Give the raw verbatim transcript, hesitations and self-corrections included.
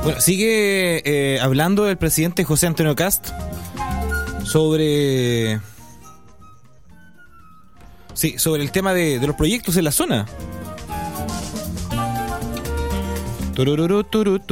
Bueno, sigue eh, hablando el presidente José Antonio Kast sobre... Sí, sobre el tema de, de los proyectos en la zona. Tururú, turú, turú.